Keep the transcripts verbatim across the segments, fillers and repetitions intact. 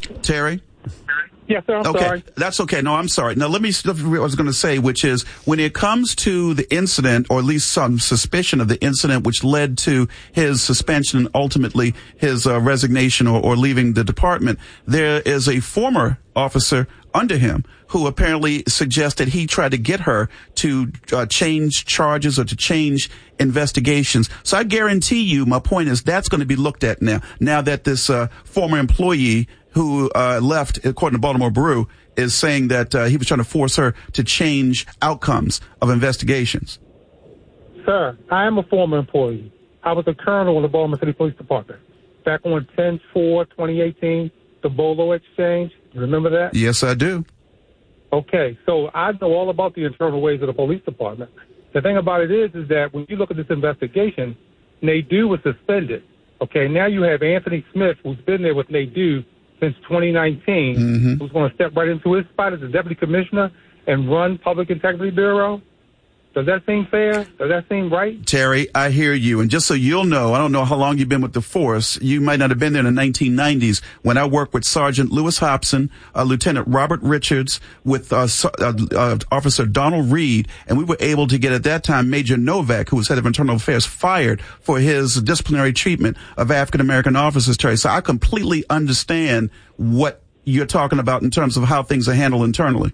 Terry? Yes, sir, I'm okay. sorry. That's okay. No, I'm sorry. Now, let me, what I was going to say, which is, when it comes to the incident, or at least some suspicion of the incident which led to his suspension and ultimately his uh, resignation or, or leaving the department, there is a former officer under him who apparently suggested he tried to get her to uh, change charges or to change investigations. So I guarantee you, my point is, that's going to be looked at now, now that this uh, former employee who uh, left, according to Baltimore Brew, is saying that uh, he was trying to force her to change outcomes of investigations. Sir, I am a former employee. I was a colonel in the Baltimore City Police Department. Back on ten four twenty eighteen, the Bolo Exchange. You remember that? Yes, I do. Okay, so I know all about the internal ways of the police department. The thing about it is, is that when you look at this investigation, Nadeau was suspended. Okay, now you have Anthony Smith, who's been there with Nadeau since twenty nineteen, mm-hmm. who's going to step right into his spot as the deputy commissioner and run Public Integrity Bureau. Does that seem fair? Does that seem right? Terry, I hear you. And just so you'll know, I don't know how long you've been with the force. You might not have been there in the nineteen nineties when I worked with Sergeant Lewis Hobson, uh, Lieutenant Robert Richards, with uh, uh, uh, Officer Donald Reed, and we were able to get, at that time, Major Novak, who was head of internal affairs, fired for his disciplinary treatment of African-American officers, Terry. So I completely understand what you're talking about in terms of how things are handled internally.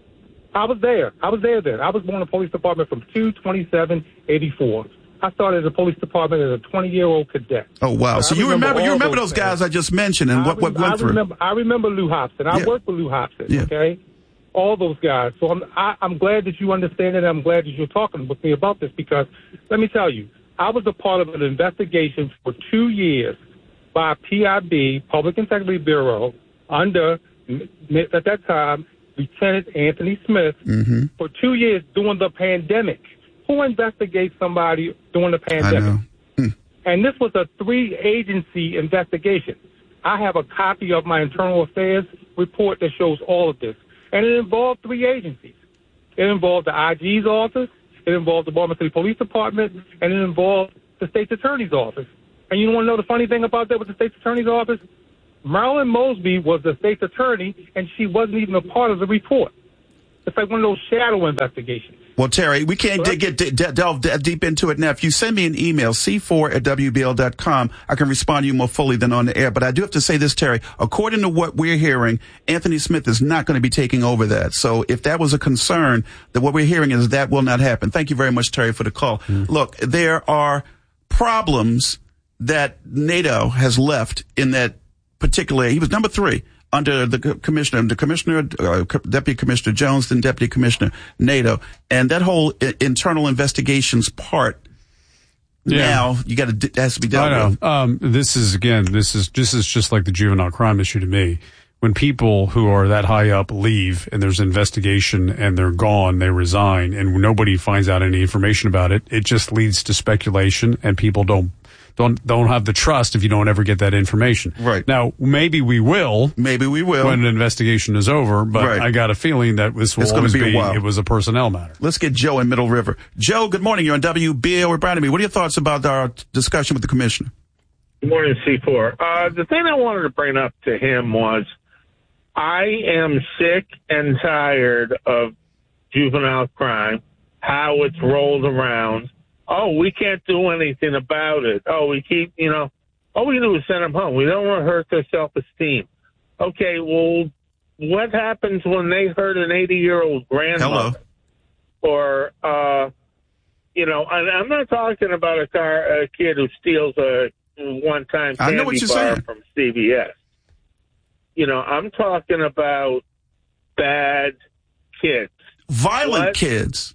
I was there. I was there then. I was born in the police department from two twenty-seven eighty-four. I started in the police department as a twenty-year-old cadet. Oh, wow. So, so you remember, remember you remember those, those guys I just mentioned and I what, what went I through? Remember, I remember Lou Hobson. I yeah. worked with Lou Hobson, yeah. okay? All those guys. So I'm, I, I'm glad that you understand it. I'm glad that you're talking with me about this because, let me tell you, I was a part of an investigation for two years by P I B, Public Integrity Bureau, under, at that time, Lieutenant Anthony Smith, mm-hmm. for two years during the pandemic. Who investigates somebody during the pandemic? Hmm. And this was a three-agency investigation. I have a copy of my internal affairs report that shows all of this. And it involved three agencies. It involved the I G's office, it involved the Baltimore City Police Department, and it involved the State's Attorney's office. And you want to know the funny thing about that with the State's Attorney's office? Marilyn Mosby was the state's attorney, and she wasn't even a part of the report. It's like one of those shadow investigations. Well, Terry, we can't so get de- de- delve de- deep into it now. If you send me an email, c four at w b l dot com, I can respond to you more fully than on the air. But I do have to say this, Terry. According to what we're hearing, Anthony Smith is not going to be taking over that. So if that was a concern, that what we're hearing is that will not happen. Thank you very much, Terry, for the call. Mm. Look, there are problems that Nadeau has left in that particularly. He was number three under the commissioner, the commissioner, uh, Deputy Commissioner Jones, then Deputy Commissioner Nadeau, and that whole I- internal investigations part. Yeah. Now you got to has to be dealt I know. with. Um, this is again. This is this is just like the juvenile crime issue to me. When people who are that high up leave and there's an investigation and they're gone, they resign, and nobody finds out any information about it, it just leads to speculation, and people don't. Don't don't have the trust if you don't ever get that information. Right. Now, maybe we will. Maybe we will. When an investigation is over, but right. I got a feeling that this will it's always be, be, a while. It was a personnel matter. Let's get Joe in Middle River. Joe, good morning. You're on W B L with Brandon. What are your thoughts about our discussion with the commissioner? Good morning, C four. Uh, the thing I wanted to bring up to him was I am sick and tired of juvenile crime, how it's rolled around. Oh, we can't do anything about it. Oh, we keep, you know, all we do is send them home. We don't want to hurt their self-esteem. Okay, well, what happens when they hurt an eighty-year-old grandmother? Hello. Or, uh, you know, and I'm not talking about a car, a kid who steals a one-time I know what candy you're bar saying. from C V S. You know, I'm talking about bad kids. Violent what? kids.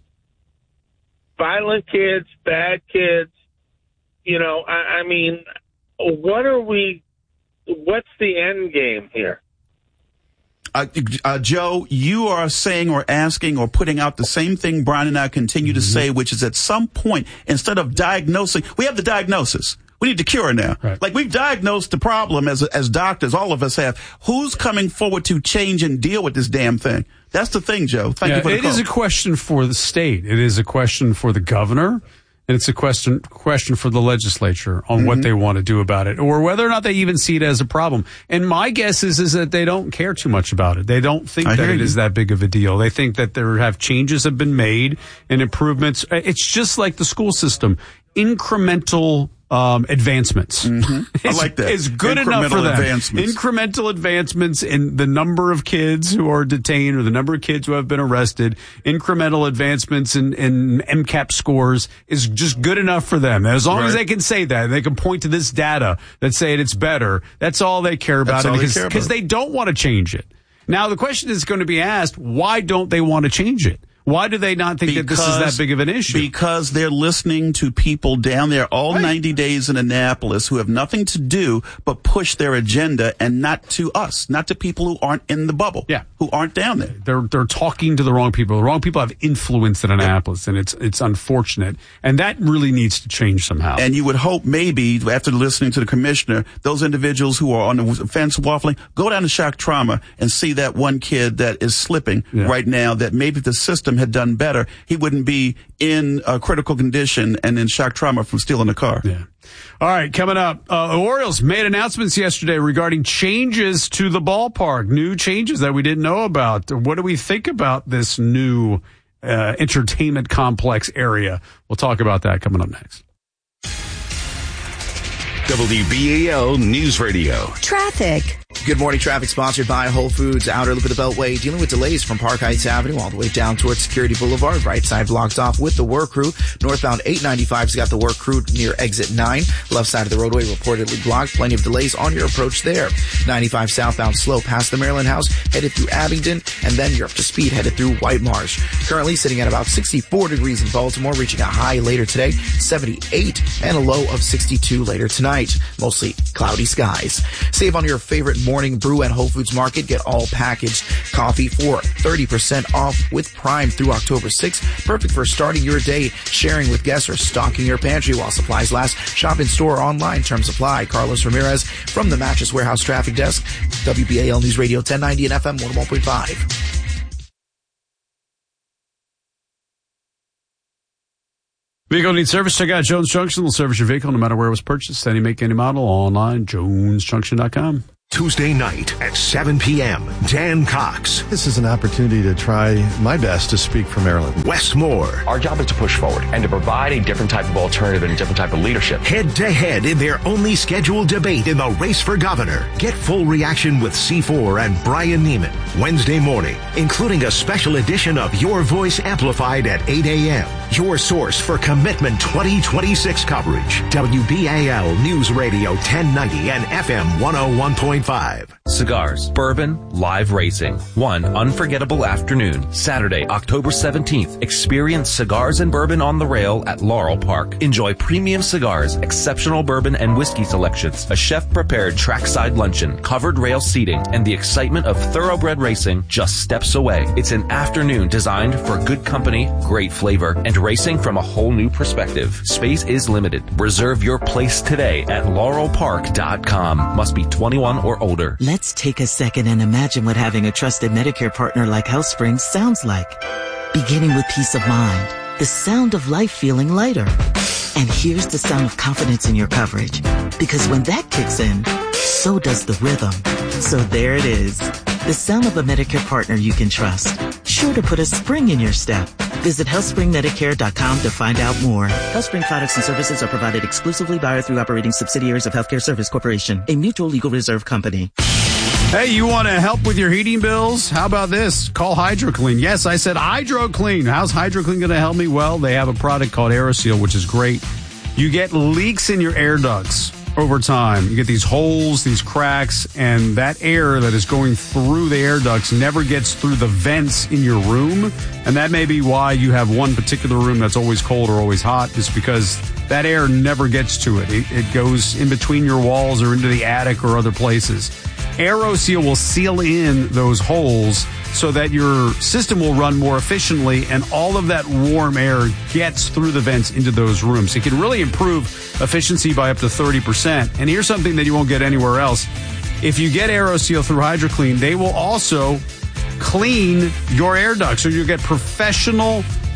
Violent kids, bad kids. You know, I, I mean, what are we, what's the end game here? Uh, uh, Joe, you are saying or asking or putting out the same thing Brian and I continue to mm-hmm. say, which is at some point, instead of diagnosing, we have the diagnosis. We need the cure now. Right. Like we've diagnosed the problem as as doctors, all of us have. Who's coming forward to change and deal with this damn thing? That's the thing, Joe. Thank yeah, you for the it call. is a question for the state. It is a question for the governor. And it's a question question for the legislature on mm-hmm. what they want to do about it, or whether or not they even see it as a problem. And my guess is is that they don't care too much about it. They don't think I that it you. is that big of a deal. They think that there have changes have been made and improvements. It's just like the school system, incremental um, advancements. Mm-hmm. I like that. It's good enough for them. Advancements. Incremental advancements in the number of kids who are detained or the number of kids who have been arrested. Incremental advancements in, in M CAP scores is just good enough for them. As long right. as they can say that, they can point to this data that say it's better. That's all they care about. That's all because, they care about. Because they don't want to change it. Now, the question is going to be asked, why don't they want to change it? Why do they not think because, that this is that big of an issue? Because they're listening to people down there all right. ninety days in Annapolis who have nothing to do but push their agenda, and not to us, not to people who aren't in the bubble, yeah. who aren't down there. They're they're talking to the wrong people. The wrong people have influence in Annapolis, and it's it's unfortunate. And that really needs to change somehow. And you would hope maybe, after listening to the commissioner, those individuals who are on the fence waffling, go down to shock trauma and see that one kid that is slipping yeah. right now, that maybe the system had done better, he wouldn't be in a critical condition and in shock trauma from stealing a car. Yeah. All right, coming up, uh, the Orioles made announcements yesterday regarding changes to the ballpark, new changes that we didn't know about. What do we think about this new uh, entertainment complex area? We'll talk about that coming up next. W B A L News Radio. Traffic. Good morning. Traffic sponsored by Whole Foods. Outer loop of the Beltway dealing with delays from Park Heights Avenue all the way down towards Security Boulevard. Right side blocked off with the work crew. Northbound eight ninety-five's got the work crew near exit nine. Left side of the roadway reportedly blocked. Plenty of delays on your approach there. ninety-five southbound slow past the Maryland House, headed through Abingdon, and then you're up to speed headed through White Marsh. Currently sitting at about sixty-four degrees in Baltimore, reaching a high later today, seventy-eight, and a low of sixty-two later tonight. Mostly cloudy skies. Save on your favorite morning brew at Whole Foods Market. Get all packaged coffee for thirty percent off with Prime through October sixth. Perfect for starting your day, sharing with guests, or stocking your pantry while supplies last. Shop in store or online. Terms apply. Carlos Ramirez from the Mattress Warehouse Traffic Desk. W B A L News Radio ten ninety and F M one oh one point five. Vehicle needs service? Check out Jones Junction. They'll service your vehicle no matter where it was purchased. Any make, any model. Online, jones junction dot com. Tuesday night at seven p.m. Dan Cox. This is an opportunity to try my best to speak for Maryland. Wes Moore. Our job is to push forward and to provide a different type of alternative and a different type of leadership. Head to head in their only scheduled debate in the race for governor. Get full reaction with C four and Brian Neiman Wednesday morning, including a special edition of Your Voice Amplified at eight a.m. Your source for Commitment twenty twenty-six coverage. W B A L News Radio ten ninety and F M one oh one point five. Cigars, bourbon, live racing. One unforgettable afternoon. Saturday, October seventeenth. Experience cigars and bourbon on the rail at Laurel Park. Enjoy premium cigars, exceptional bourbon and whiskey selections, a chef-prepared trackside luncheon, covered rail seating, and the excitement of thoroughbred racing just steps away. It's an afternoon designed for good company, great flavor, and racing from a whole new perspective. Space is limited. Reserve your place today at laurel park dot com. Must be twenty-one or older. Let's take a second and imagine what having a trusted Medicare partner like HealthSpring sounds like. Beginning with peace of mind, the sound of life feeling lighter. And here's the sound of confidence in your coverage. Because when that kicks in, so does the rhythm. So there it is. The sound of a Medicare partner you can trust. Sure to put a spring in your step. Visit health spring medicare dot com to find out more. HealthSpring products and services are provided exclusively by or through operating subsidiaries of Healthcare Service Corporation, a mutual legal reserve company. Hey, you want to help with your heating bills? How about this? Call HydroClean. Yes, I said HydroClean. How's HydroClean going to help me? Well, they have a product called AeroSeal, which is great. You get leaks in your air ducts over time. You get these holes, these cracks, and that air that is going through the air ducts never gets through the vents in your room. And that may be why you have one particular room that's always cold or always hot, is because that air never gets to it. It, it goes in between your walls or into the attic or other places. AeroSeal will seal in those holes so that your system will run more efficiently and all of that warm air gets through the vents into those rooms. It can really improve efficiency by up to thirty percent. And here's something that you won't get anywhere else. If you get AeroSeal through HydroClean, they will also clean your air ducts. So you get professional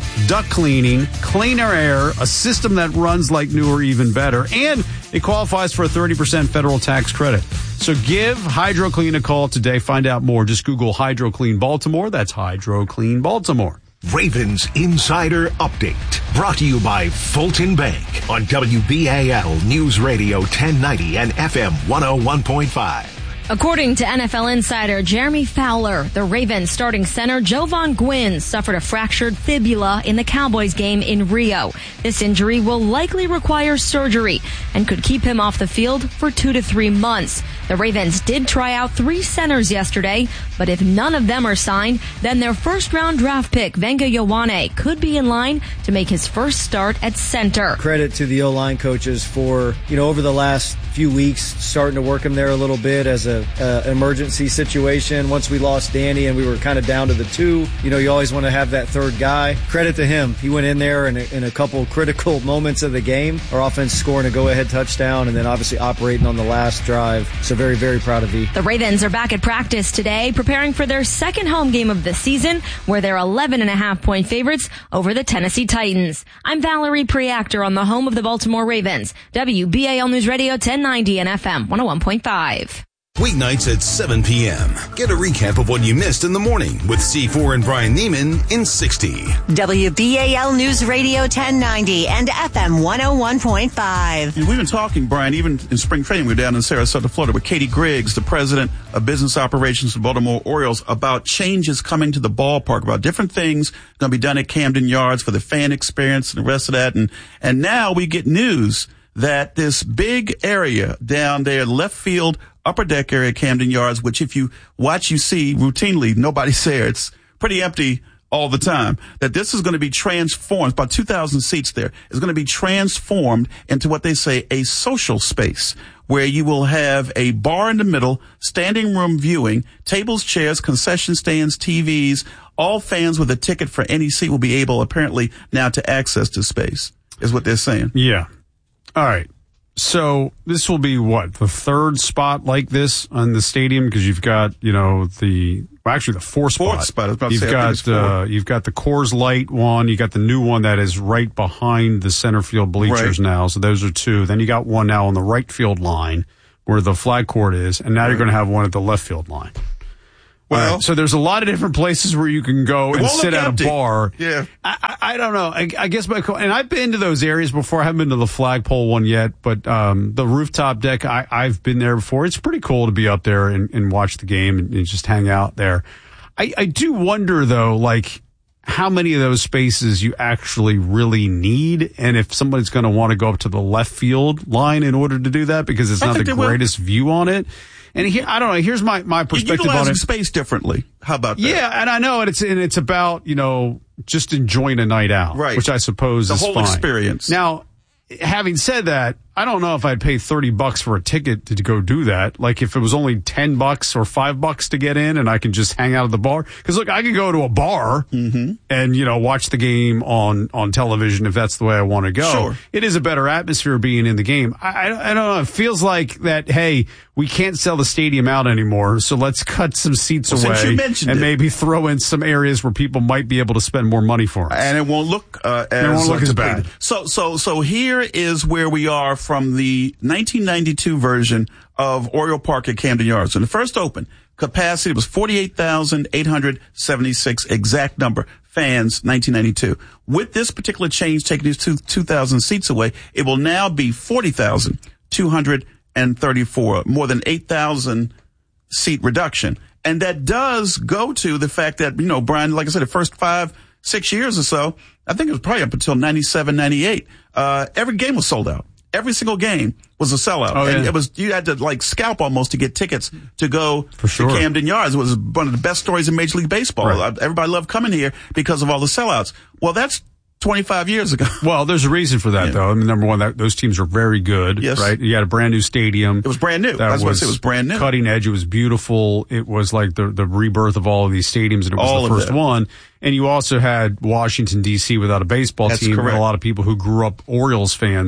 duct cleaning, cleaner air, a system that runs like new or even better, and it qualifies for a thirty percent federal tax credit. So give HydroClean a call today. Find out more. Just Google HydroClean Baltimore. That's HydroClean Baltimore. Ravens Insider Update, brought to you by Fulton Bank on W B A L News Radio ten ninety and F M one oh one point five. According to N F L insider Jeremy Fowler, the Ravens starting center Jovan Gwynn suffered a fractured fibula in the Cowboys game in Rio. This injury will likely require surgery and could keep him off the field for two to three months. The Ravens did try out three centers yesterday, but if none of them are signed, then their first-round draft pick, Venga Ioane, could be in line to make his first start at center. Credit to the O-line coaches for, you know, over the last few weeks, starting to work him there a little bit as a uh, emergency situation. Once we lost Danny and we were kind of down to the two, you know, you always want to have that third guy. Credit to him. He went in there in a, in a couple critical moments of the game. Our offense scoring a go-ahead touchdown and then obviously operating on the last drive. So very, very proud of V. The Ravens are back at practice today, preparing for their second home game of the season, where they're eleven and a half point favorites over the Tennessee Titans. I'm Valerie Preactor on the home of the Baltimore Ravens, W B A L News Radio ten ninety and F M one oh one point five. Weeknights at seven p.m. Get a recap of what you missed in the morning with C four and Brian Neiman in sixty. W B A L News Radio ten ninety and F M one oh one point five. We've been talking, Brian, even in spring training, we were down in Sarasota, Florida, with Katie Griggs, the president of business operations of Baltimore Orioles, about changes coming to the ballpark, about different things going to be done at Camden Yards for the fan experience and the rest of that. And, and now we get news that this big area down there, left field, upper deck area, Camden Yards, which if you watch, you see routinely, nobody's there. It's pretty empty all the time. That this is going to be transformed, about two thousand seats there, is going to be transformed into what they say a social space, where you will have a bar in the middle, standing room viewing, tables, chairs, concession stands, T Vs. All fans with a ticket for any seat will be able, apparently, now to access the space, is what they're saying. Yeah. All right. So this will be what, the third spot like this on the stadium, because you've got, you know, the well, actually the fourth spot. Fourth spot. I was about to you've say, got uh, you've got the Coors Light one. You got the new one that is right behind the center field bleachers right. now. So those are two. Then you got one now on the right field line where the flag court is, and now right. you're going to have one at the left field line. Well, right. So there's a lot of different places where you can go and sit at empty. a bar. Yeah. I, I, I don't know. I, I guess my, and I've been to those areas before. I haven't been to the flagpole one yet, but, um, the rooftop deck, I, I've been there before. It's pretty cool to be up there and, and watch the game and, and just hang out there. I, I do wonder though, like, how many of those spaces you actually really need, and if somebody's going to want to go up to the left field line in order to do that, because it's I not the greatest will. view on it. And here, I don't know. Here's my, my perspective You're on it. space differently. How about that? Yeah, and I know, and it's and it's about, you know, just enjoying a night out, right? Which I suppose the is whole fine. experience. Now, having said that, I don't know if I'd pay thirty bucks for a ticket to, to go do that. Like if it was only ten bucks or five bucks to get in, and I can just hang out at the bar. Because look, I could go to a bar mm-hmm. and you know watch the game on on television if that's the way I want to go. Sure. It is a better atmosphere being in the game. I, I I don't know. It feels like that. Hey, we can't sell the stadium out anymore, so let's cut some seats well, away since you mentioned and it. maybe throw in some areas where people might be able to spend more money for us. And it won't look uh, as, it won't look uh, as bad. So, so, so here is where we are from the nineteen ninety-two version of Oriole Park at Camden Yards. When it first opened, capacity was forty-eight thousand eight hundred seventy-six, exact number, fans, nineteen ninety-two. With this particular change, taking these two, two thousand seats away, it will now be forty thousand two hundred thirty-four, more than eight thousand seat reduction. And that does go to the fact that, you know, Brian, like I said, the first five, six years or so, I think it was probably up until ninety-seven, ninety-eight, uh, every game was sold out. Every single game was a sellout. Oh, yeah. And it was, you had to like scalp almost to get tickets to go For sure. to Camden Yards. It was one of the best stories in Major League Baseball. Right. Everybody loved coming here because of all the sellouts. Well, that's twenty-five years ago. Well, there's a reason for that, yeah. though. I mean, number one, that those teams are very good, yes. right? You had a brand new stadium. It was brand new. That That's what I was said. It was brand new. Cutting edge. It was beautiful. It was like the the rebirth of all of these stadiums, and it was all the first that. one. And you also had Washington, D C without a baseball That's team, correct. and a lot of people who grew up Orioles fans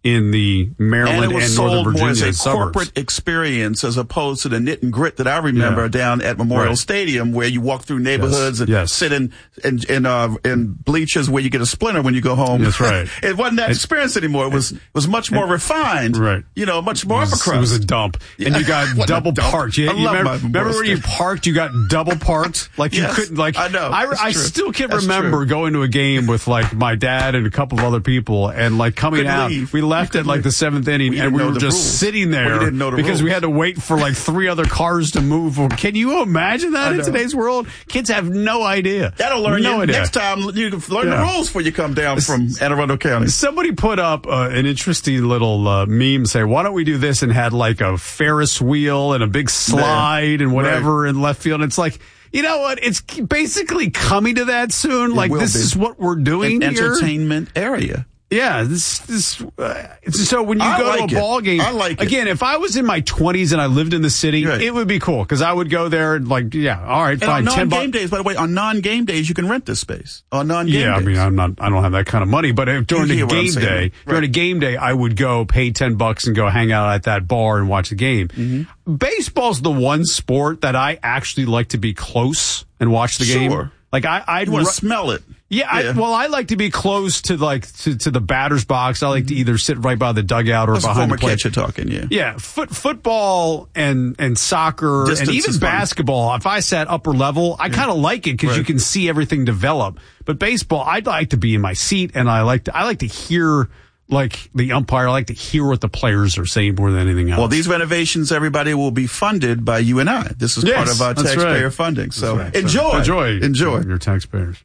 in the Maryland and, it was and sold Northern Virginia more as a suburbs. corporate experience as opposed to the knit and grit that I remember Yeah. down at Memorial Right. Stadium, where you walk through neighborhoods Yes. and Yes. sit in in in, uh, in bleachers where you get a splinter when you go home. That's right. It wasn't that It- experience anymore. It was it was much more refined. Right. You know, much more It was, upper crust. it was a dump, and you got What a double dump. parked. You, I you love remember, my remember Memorial when you Stadium. parked? You got double parked. Like you Yes, couldn't. Like I know. I, That's I true. still can That's remember true. going to a game with like my dad and a couple of other people, and like coming Couldn't out. leave. We left You at like couldn't the seventh inning, We and didn't we know were the just rules. sitting Well, there you didn't know the because we rules. had to wait for like three other cars to move. Can you imagine that I in know. today's world? Kids have no idea. That'll learn no you. idea. Next time, you can learn Yeah. the rules before you come down from Anne Arundel County. Somebody put up uh, an interesting little uh, meme, say, why don't we do this, and had like a Ferris wheel and a big slide and whatever in left field. And it's like, you know what? It's basically coming to that soon. It Like, will this be. is what we're doing An here. entertainment area. Yeah, this this. Uh, it's- so when you I go like to a it. ball game, I like it. again, if I was in my twenties and I lived in the city, Right. it would be cool because I would go there and like, yeah, all right, And fine, on ten non-game bucks. days, by the way, on non-game days, you can rent this space. On non-game Yeah, I days. mean, I'm not, I don't have that kind of money, but if during You a hear what I'm game saying, day, right. during a game day, I would go pay ten bucks and go hang out at that bar and watch the game. Mm-hmm. Baseball's the one sport that I actually like to be close and watch the game. Sure. Like I, I'd You want to ru- smell it. Yeah, I, Yeah. well, I like to be close to like to, to the batter's box. I like to either sit right by the dugout or That's a behind former the plate. catcher talking, yeah. Yeah, foot, football and and soccer Distance and even is fun. basketball. If I sat upper level, I kind of like it because you Right. can see everything develop. But baseball, I'd like to be in my seat, and I like to I like to hear like the umpire. I like to hear what the players are saying more than anything else. Well, these renovations, everybody, will be funded by you and I. This is Yes, part of our that's taxpayer right. funding. So That's right. enjoy. enjoy, Enjoy. your taxpayers.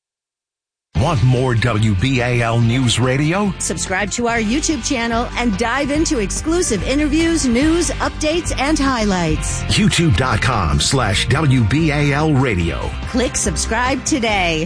Want more W B A L News Radio? Subscribe to our YouTube channel and dive into exclusive interviews, news, updates, and highlights. YouTube.com slash WBAL Radio. Click subscribe today.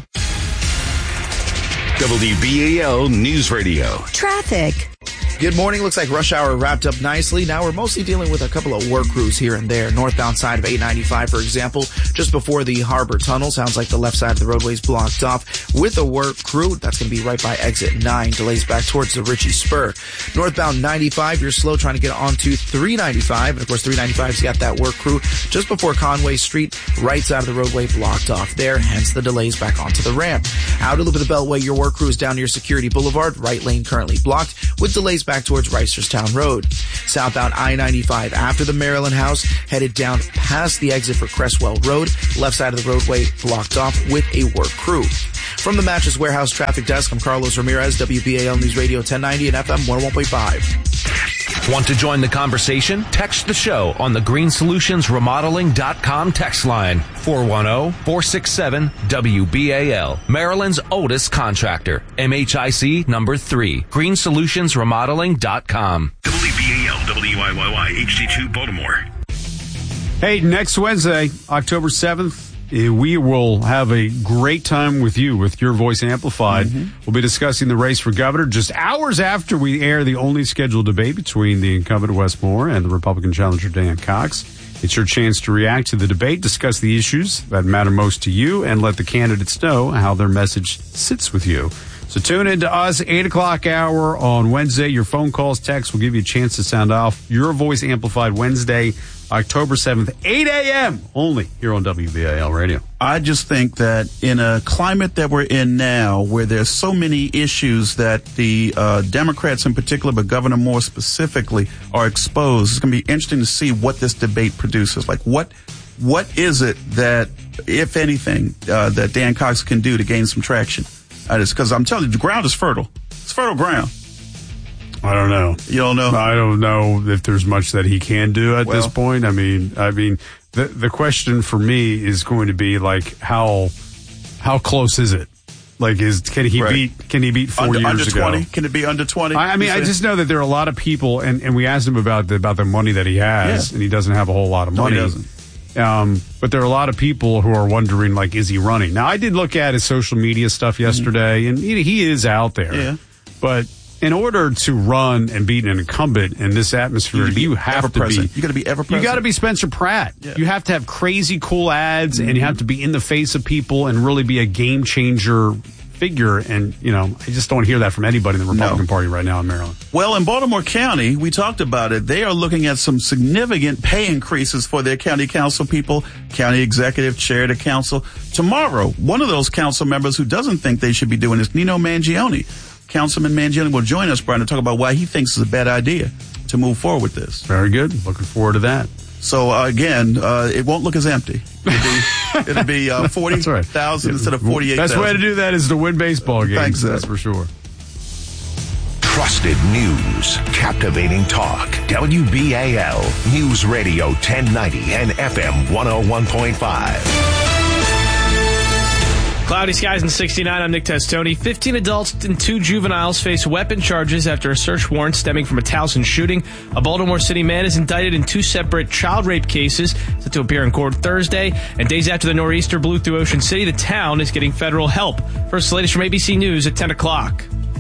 W B A L News Radio. Traffic. Good morning. Looks like rush hour wrapped up nicely. Now we're mostly dealing with a couple of work crews here and there. Northbound side of eight ninety-five, for example, just before the Harbor Tunnel. Sounds like the left side of the roadway is blocked off with a work crew. That's going to be right by exit nine. Delays back towards the Ritchie Spur. Northbound ninety-five, you're slow trying to get onto three ninety-five. And of course, three ninety-five's got that work crew just before Conway Street. Right side of the roadway blocked off there. Hence the delays back onto the ramp. Outer loop of the Beltway, your work crew is down near Security Boulevard. Right lane currently blocked with delays back towards Reisterstown Road. Southbound I ninety-five after the Maryland House, headed down past the exit for Cresswell Road. Left side of the roadway blocked off with a work crew. From the Mattress Warehouse Traffic Desk, I'm Carlos Ramirez, W B A L News Radio ten ninety and F M one oh one point five. Want to join the conversation? Text the show on the green solutions remodeling dot com text line four one zero, four six seven, W B A L. Maryland's oldest contractor. M H I C number three. green solutions remodeling dot com. W B A L W I Y Y H D two Baltimore. Hey, next Wednesday, October seventh, eh, we will have a great time with you, with Your Voice Amplified. Mm-hmm. We'll be discussing the race for governor just hours after we air the only scheduled debate between the incumbent Wes Moore and the Republican challenger Dan Cox. It's your chance to react to the debate, discuss the issues that matter most to you, and let the candidates know how their message sits with you. So tune in to us, eight o'clock hour on Wednesday. Your phone calls, texts will give you a chance to sound off. Your Voice Amplified Wednesday, October seventh, eight a.m. only here on W B A L Radio. I just think that in a climate that we're in now, where there's so many issues that the uh, Democrats in particular, but Governor Moore specifically, are exposed, it's going to be interesting to see what this debate produces. Like, what what is it that, if anything, uh, that Dan Cox can do to gain some traction? Uh, because I'm telling you, the ground is fertile. It's fertile ground. I don't know. You don't know? I don't know if there's much that he can do at Well, this point. I mean, I mean, the the question for me is going to be like how how close is it? Like, is can he Right. beat can he beat four under, years under ago? twenty? Can it be under twenty? I, I mean, You I say? just know that there are a lot of people, and, and we asked him about the, about the money that he has, Yeah. and he doesn't have a whole lot of No, he money. doesn't. Um, but there are a lot of people who are wondering, like, is he running? Now, I did look at his social media stuff yesterday, and he, he is out there. Yeah. But in order to run and beat an incumbent in this atmosphere, You you, gotta be have to be. ever-present. You gotta be ever-present. You got to be Spencer Pratt. Yeah. You have to have crazy cool ads, and you have to be in the face of people and really be a game changer figure. And, you know, I just don't hear that from anybody in the Republican no. Party right now in Maryland. Well, in Baltimore County, we talked about it. They are looking at some significant pay increases for their county council people, county executive, chair of the council. Tomorrow, one of those council members who doesn't think they should be doing this, Nino Mangione. Councilman Mangione will join us, Brian, to talk about why he thinks it's a bad idea to move forward with this. Very good. Looking forward to that. So, uh, again, uh, it won't look as empty. It'll be, it'll be uh, forty thousand right. instead of forty-eight thousand. Best way to do that is to win baseball games. Thanks, that's for sure. Trusted news, captivating talk. W B A L News Radio ten ninety and F M one oh one point five. Cloudy skies and sixty-nine. I'm Nick Testoni. fifteen adults and two juveniles face weapon charges after a search warrant stemming from a Towson shooting. A Baltimore City man is indicted in two separate child rape cases set to appear in court Thursday. And days after the nor'easter blew through Ocean City, the town is getting federal help. First, the latest from A B C News at ten o'clock.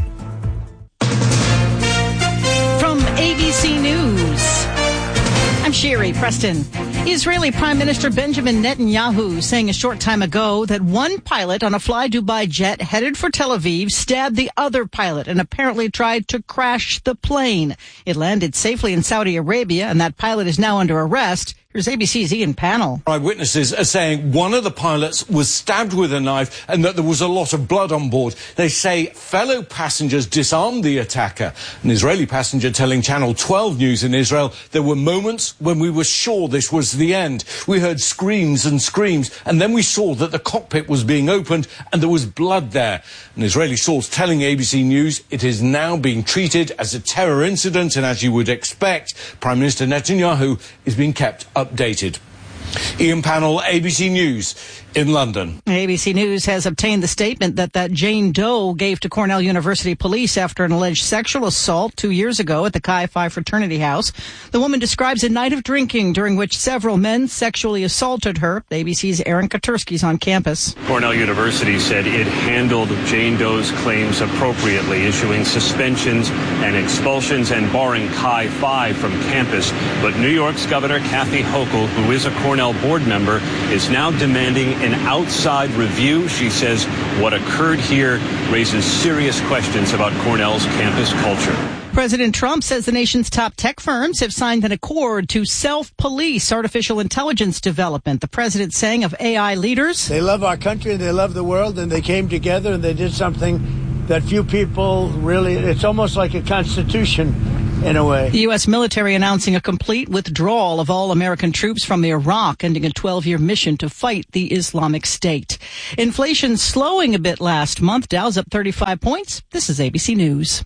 From A B C News, I'm Sherry Preston. Israeli Prime Minister Benjamin Netanyahu saying a short time ago that one pilot on a Fly Dubai jet headed for Tel Aviv stabbed the other pilot and apparently tried to crash the plane. It landed safely in Saudi Arabia, and that pilot is now under arrest. Here's A B C's Ian Pannell. Eyewitnesses are saying one of the pilots was stabbed with a knife and that there was a lot of blood on board. They say fellow passengers disarmed the attacker. An Israeli passenger telling Channel twelve News in Israel, there were moments when we were sure this was the end. We heard screams and screams, and then we saw that the cockpit was being opened and there was blood there. An Israeli source telling A B C News it is now being treated as a terror incident, and as you would expect, Prime Minister Netanyahu is being kept up. Updated. Ian Pannell, A B C News in London. A B C News has obtained the statement that that Jane Doe gave to Cornell University police after an alleged sexual assault two years ago at the Chi Phi fraternity house. The woman describes a night of drinking during which several men sexually assaulted her. A B C's Aaron Katersky's on campus. Cornell University said it handled Jane Doe's claims appropriately, issuing suspensions and expulsions and barring Chi Phi from campus. But New York's Governor Kathy Hochul, who is a Cornell board member, is now demanding an outside review. She says what occurred here raises serious questions about Cornell's campus culture. President Trump says the nation's top tech firms have signed an accord to self-police artificial intelligence development. The president saying of A I leaders, they love our country and they love the world, and they came together and they did something that few people really, it's almost like a constitution in a way. The U S military announcing a complete withdrawal of all American troops from Iraq, ending a twelve-year mission to fight the Islamic State. Inflation slowing a bit last month. Dow's up thirty-five points. This is A B C News.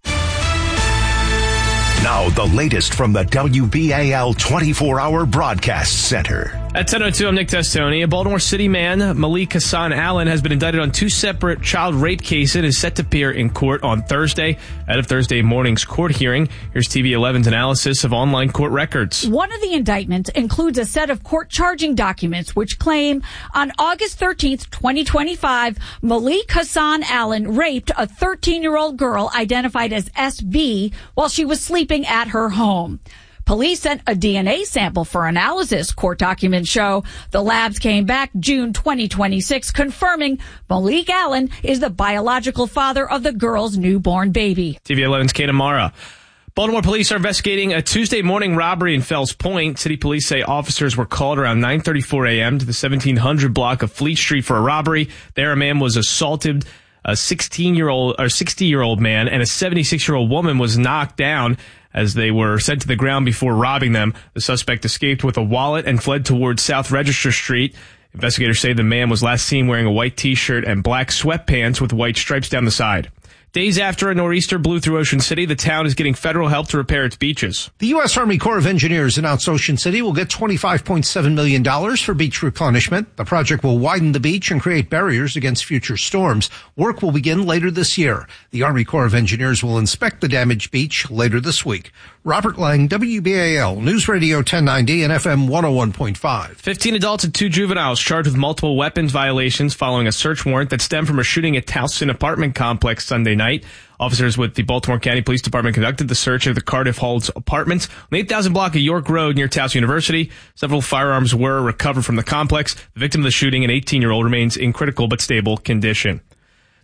Now the latest from the W B A L twenty-four hour Broadcast Center. At ten oh two, I'm Nick Testoni. A Baltimore City man, Malik Hassan Allen, has been indicted on two separate child rape cases and is set to appear in court on Thursday. Ahead of Thursday morning's court hearing, here's T V eleven's analysis of online court records. One of the indictments includes a set of court charging documents which claim on August thirteenth, twenty twenty-five, Malik Hassan Allen raped a thirteen-year-old girl identified as S B while she was sleeping at her home. Police sent a D N A sample for analysis, court documents show. The labs came back June twenty twenty-six, confirming Malik Allen is the biological father of the girl's newborn baby. T V eleven's Kate Amara. Baltimore police are investigating a Tuesday morning robbery in Fells Point. City police say officers were called around nine thirty-four a.m. to the seventeen hundred block of Fleet Street for a robbery. There, a man was assaulted. A sixteen-year-old or sixty-year-old man and a seventy-six-year-old woman was knocked down as they were sent to the ground before robbing them. The suspect escaped with a wallet and fled towards South Register Street. Investigators say the man was last seen wearing a white T-shirt and black sweatpants with white stripes down the side. Days after a nor'easter blew through Ocean City, the town is getting federal help to repair its beaches. The U S. Army Corps of Engineers announced Ocean City will get twenty-five point seven million dollars for beach replenishment. The project will widen the beach and create barriers against future storms. Work will begin later this year. The Army Corps of Engineers will inspect the damaged beach later this week. Robert Lang, W B A L, News Radio ten ninety and F M one oh one point five. fifteen adults and two juveniles charged with multiple weapons violations following a search warrant that stemmed from a shooting at Towson apartment complex Sunday night. Officers with the Baltimore County Police Department conducted the search of the Cardiff Halls apartments on the eight thousand block of York Road near Towson University. Several firearms were recovered from the complex. The victim of the shooting, an eighteen-year-old, remains in critical but stable condition.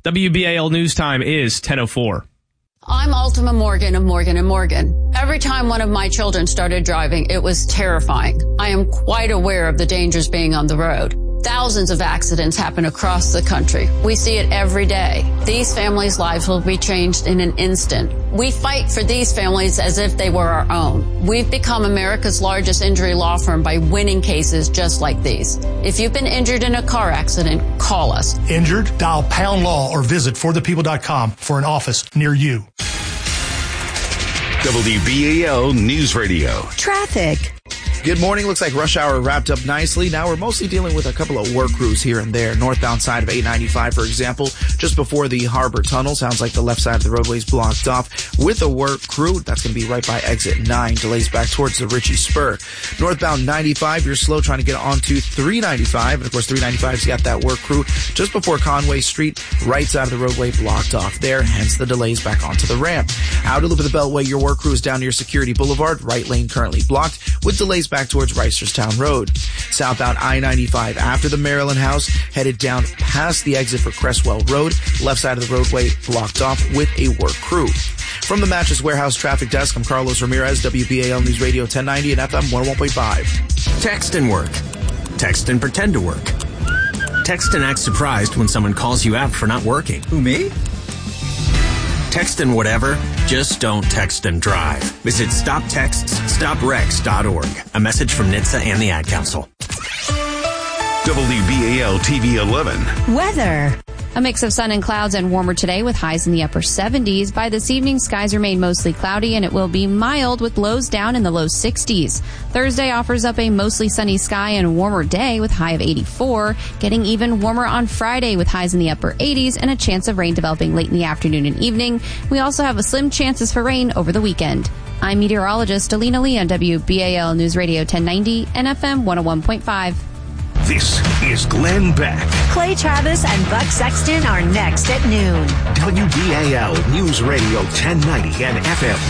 W B A L News Time is ten oh four. I'm Ultima Morgan of Morgan and Morgan. Every time one of my children started driving, it was terrifying. I am quite aware of the dangers being on the road. Thousands of accidents happen across the country. We see it every day. These families' lives will be changed in an instant. We fight for these families as if they were our own. We've become America's largest injury law firm by winning cases just like these. If you've been injured in a car accident, call us. Injured? Dial pound law or visit for the people dot com for an office near you. W B A L News Radio. Traffic. Good morning. Looks like rush hour wrapped up nicely. Now we're mostly dealing with a couple of work crews here and there. Northbound side of eight ninety-five, for example, just before the Harbor Tunnel. Sounds like the left side of the roadway is blocked off with a work crew. That's going to be right by exit nine. Delays back towards the Ritchie Spur. Northbound ninety-five, you're slow trying to get onto three ninety-five. And of course, three ninety-five's got that work crew just before Conway Street. Right side of the roadway blocked off there. Hence the delays back onto the ramp. Outer loop of the Beltway, your work crew is down near Security Boulevard. Right lane currently blocked with delays back towards Reisterstown Road. Southbound I ninety-five after the Maryland House, headed down past the exit for Cresswell Road. Left side of the roadway blocked off with a work crew. From the Mattress Warehouse Traffic Desk, I'm Carlos Ramirez, W B A L News Radio ten ninety and F M one oh one point five. Text and work. Text and pretend to work. Text and act surprised when someone calls you out for not working. Who, me? Text and whatever, just don't text and drive. Visit stop texts stop wrecks dot org. A message from N H T S A and the Ad Council. W B A L T V eleven. Weather. A mix of sun and clouds and warmer today with highs in the upper seventies. By this evening, skies remain mostly cloudy and it will be mild with lows down in the low sixties. Thursday offers up a mostly sunny sky and warmer day with high of eighty-four, getting even warmer on Friday with highs in the upper eighties and a chance of rain developing late in the afternoon and evening. We also have a slim chances for rain over the weekend. I'm meteorologist Alina Lee on W B A L News Radio ten ninety and F M one oh one point five. This is Glenn Beck. Clay Travis and Buck Sexton are next at noon. W B A L News Radio ten ninety and F M